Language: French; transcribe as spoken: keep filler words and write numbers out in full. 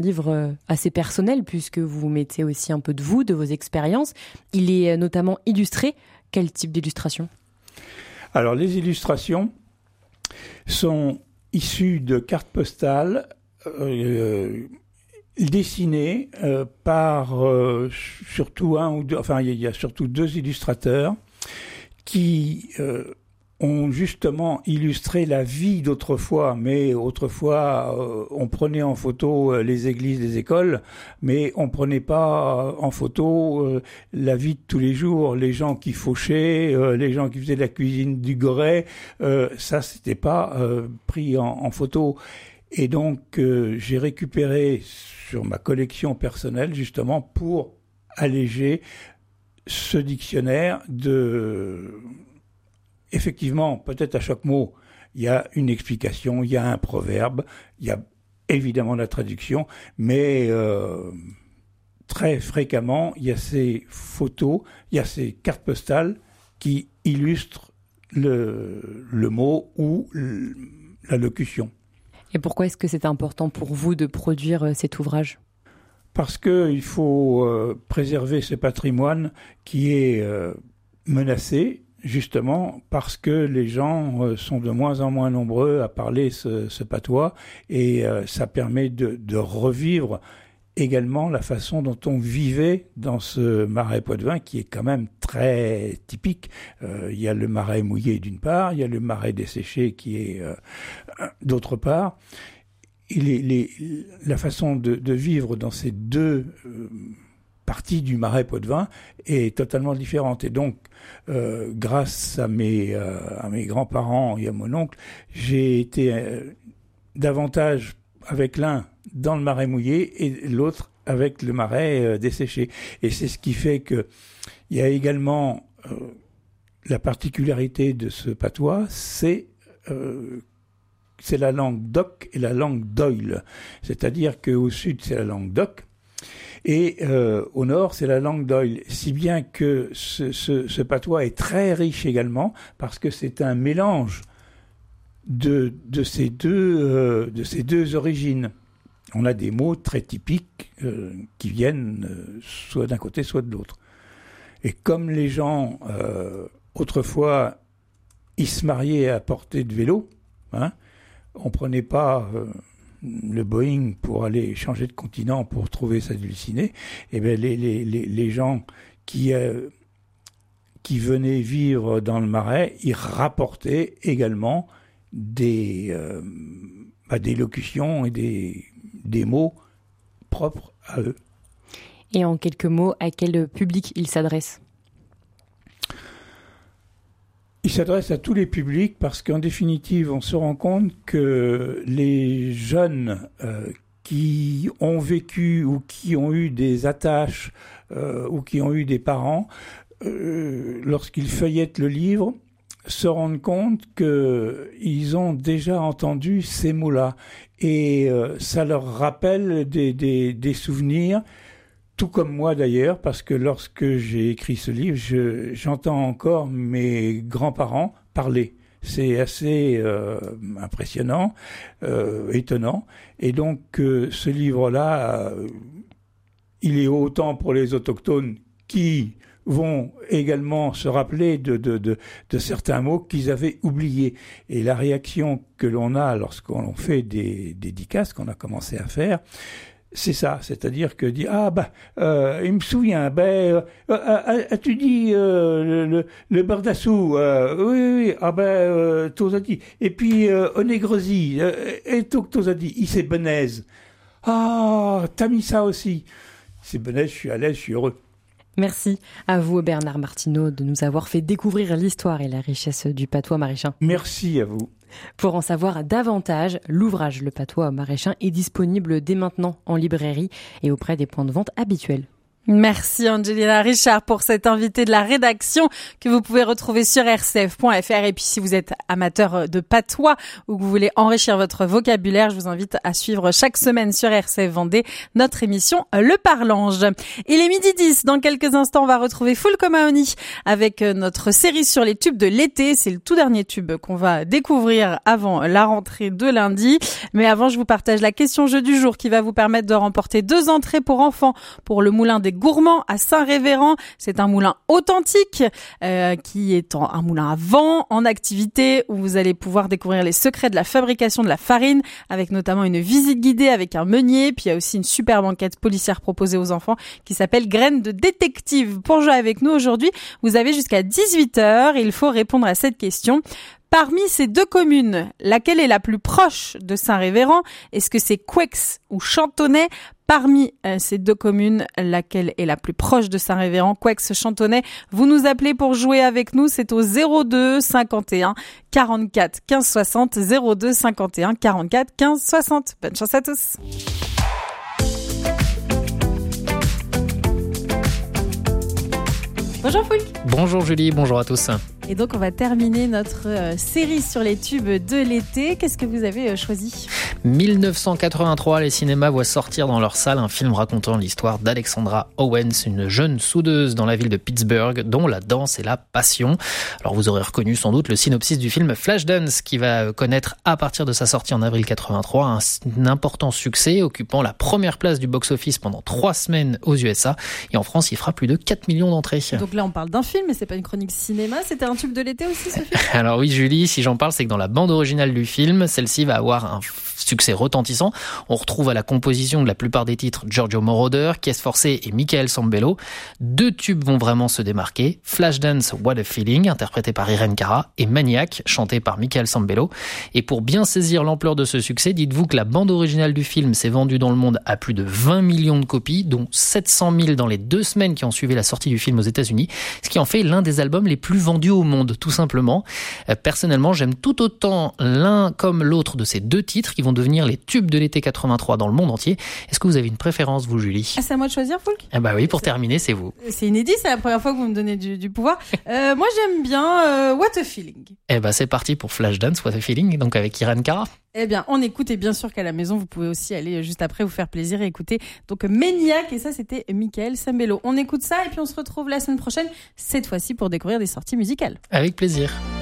Livre assez personnel puisque vous mettez aussi un peu de vous, de vos expériences. Il est notamment illustré. Quel type d'illustration ? Alors les illustrations sont issues de cartes postales euh, dessinées euh, par euh, surtout un ou deux, enfin il y, y a surtout deux illustrateurs qui euh, ont justement illustré la vie d'autrefois, mais autrefois euh, on prenait en photo euh, les églises, les écoles, mais on prenait pas euh, en photo euh, la vie de tous les jours, les gens qui fauchaient, euh, les gens qui faisaient de la cuisine du Goret, euh, ça c'était pas euh, pris en, en photo. Et donc euh, j'ai récupéré sur ma collection personnelle justement pour alléger ce dictionnaire de... Effectivement, peut-être à chaque mot, il y a une explication, il y a un proverbe, il y a évidemment la traduction, mais euh, très fréquemment, il y a ces photos, il y a ces cartes postales qui illustrent le, le mot ou le, la locution. Et pourquoi est-ce que c'est important pour vous de produire cet ouvrage ? Parce qu'il faut euh, préserver ce patrimoine qui est euh, menacé, justement parce que les gens euh, sont de moins en moins nombreux à parler ce, ce patois et euh, ça permet de, de revivre également la façon dont on vivait dans ce marais poitevin qui est quand même très typique. Euh, il y a le marais mouillé d'une part, il y a le marais desséché qui est euh, d'autre part. Et les, les, la façon de, de vivre dans ces deux euh, partie du marais poitevin est totalement différente. Et donc, euh, grâce à mes, euh, à mes grands-parents et à mon oncle, j'ai été euh, davantage avec l'un dans le marais mouillé et l'autre avec le marais euh, desséché. Et c'est ce qui fait que il y a également euh, la particularité de ce patois, c'est euh, c'est la langue d'oc et la langue d'oïl. C'est-à-dire qu'au sud, c'est la langue d'oc, et euh, au nord, c'est la langue d'oïl. Si bien que ce, ce, ce patois est très riche également, parce que c'est un mélange de, de, ces, deux, euh, de ces deux origines. On a des mots très typiques euh, qui viennent euh, soit d'un côté, soit de l'autre. Et comme les gens, euh, autrefois, ils se mariaient à portée de vélo, hein, on prenait pas... Euh, le Boeing pour aller changer de continent pour trouver sa dulcinée, et bien les, les, les, les gens qui, euh, qui venaient vivre dans le marais, ils rapportaient également des, euh, bah, des locutions et des, des mots propres à eux. Et en quelques mots, à quel public ils s'adressent ? Il s'adresse à tous les publics parce qu'en définitive, on se rend compte que les jeunes euh, qui ont vécu ou qui ont eu des attaches euh, ou qui ont eu des parents, euh, lorsqu'ils feuillettent le livre, se rendent compte qu'ils ont déjà entendu ces mots-là. Et euh, ça leur rappelle des, des, des souvenirs, tout comme moi d'ailleurs, parce que lorsque j'ai écrit ce livre, je, j'entends encore mes grands-parents parler. C'est assez euh, impressionnant, euh, étonnant. Et donc euh, ce livre-là, euh, il est autant pour les autochtones qui vont également se rappeler de, de, de, de certains mots qu'ils avaient oubliés. Et la réaction que l'on a lorsqu'on fait des dédicaces, qu'on a commencé à faire, c'est ça, c'est-à-dire que dit ah bah euh, il me souvient, ben euh, as-tu dit euh, le, le le bardassou, euh, oui oui oui, ah ben euh, t'as dit, et puis euh, onégrosi, euh, et toi que t'as dit, il s'est benaise, ah t'as mis ça aussi, c'est benaise, je suis à l'aise, je suis heureux. Merci à vous Bernard Martineau de nous avoir fait découvrir l'histoire et la richesse du patois maraîchin. Merci à vous. Pour en savoir davantage, l'ouvrage Le patois maraîchin est disponible dès maintenant en librairie et auprès des points de vente habituels. Merci Angelina Richard pour cet invité de la rédaction que vous pouvez retrouver sur r c f point f r. Et puis si vous êtes amateur de patois ou que vous voulez enrichir votre vocabulaire, je vous invite à suivre chaque semaine sur R C F Vendée notre émission Le Parlange. Il est midi dix. Dans quelques instants, on va retrouver Fulco Mahony avec notre série sur les tubes de l'été. C'est le tout dernier tube qu'on va découvrir avant la rentrée de lundi. Mais avant, je vous partage la question jeu du jour qui va vous permettre de remporter deux entrées pour enfants pour le Moulin des Gourmands à Saint-Révérend. C'est un moulin authentique euh, qui est en, un moulin à vent en activité où vous allez pouvoir découvrir les secrets de la fabrication de la farine avec notamment une visite guidée avec un meunier. Puis il y a aussi une super banquette policière proposée aux enfants qui s'appelle Graines de détective. Pour jouer avec nous aujourd'hui, vous avez jusqu'à dix-huit heures. Il faut répondre à cette question. Parmi ces deux communes, laquelle est la plus proche de Saint-Révérend? Est-ce que c'est Couex ou Chantonnay? Parmi euh, ces deux communes, laquelle est la plus proche de Saint-Révérend, Couex, Chantonnay? Vous nous appelez pour jouer avec nous, c'est au zéro deux cinquante et un quarante-quatre quinze soixante, zéro deux cinquante et un quarante-quatre quinze soixante. Bonne chance à tous. Bonjour Foulk. Bonjour Julie, bonjour à tous. Et donc on va terminer notre euh, série sur les tubes de l'été. Qu'est-ce que vous avez euh, choisi ? dix-neuf cent quatre-vingt-trois, les cinémas voient sortir dans leur salle un film racontant l'histoire d'Alexandra Owens, une jeune soudeuse dans la ville de Pittsburgh dont la danse est la passion. Alors vous aurez reconnu sans doute le synopsis du film Flashdance qui va connaître à partir de sa sortie en avril quatre-vingt-trois un, un important succès occupant la première place du box-office pendant trois semaines aux U S A et en France il fera plus de quatre millions d'entrées. Donc là on parle d'un film mais c'est pas une chronique cinéma, c'était un tube de l'été aussi ce film ? Alors oui Julie, si j'en parle c'est que dans la bande originale du film, celle-ci va avoir un succès retentissant. On retrouve à la composition de la plupart des titres Giorgio Moroder, Chies Forcé et Michael Sambello. Deux tubes vont vraiment se démarquer. Flashdance, What a Feeling, interprété par Irene Cara, et Maniac, chanté par Michael Sambello. Et pour bien saisir l'ampleur de ce succès, dites-vous que la bande originale du film s'est vendue dans le monde à plus de vingt millions de copies, dont sept cent mille dans les deux semaines qui ont suivi la sortie du film aux États-Unis, ce qui en fait l'un des albums les plus vendus au monde, tout simplement. Personnellement, j'aime tout autant l'un comme l'autre de ces deux titres qui vont devenir les tubes de l'été quatre-vingt-trois dans le monde entier. Est-ce que vous avez une préférence, vous, Julie ? Ah, c'est à moi de choisir, Foulk ? Ah bah oui, pour c'est... terminer, c'est vous. C'est inédit, c'est la première fois que vous me donnez du, du pouvoir. Euh, moi, j'aime bien euh, What a Feeling. Eh bah c'est parti pour Flashdance, What a Feeling, donc avec Irene Cara. Eh bien, on écoute et bien sûr qu'à la maison, vous pouvez aussi aller juste après vous faire plaisir et écouter donc Maniac et ça, c'était Michael Sambello. On écoute ça et puis on se retrouve la semaine prochaine, cette fois-ci pour découvrir des sorties musicales. Avec plaisir.